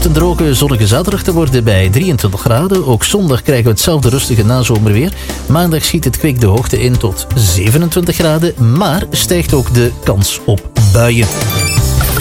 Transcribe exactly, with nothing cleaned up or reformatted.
een droge, zonnige zaterdag te worden bij drieëntwintig graden. Ook zondag krijgen we hetzelfde rustige nazomerweer. Maandag schiet het kwik de hoogte in tot zevenentwintig graden, maar stijgt ook de kans op buien.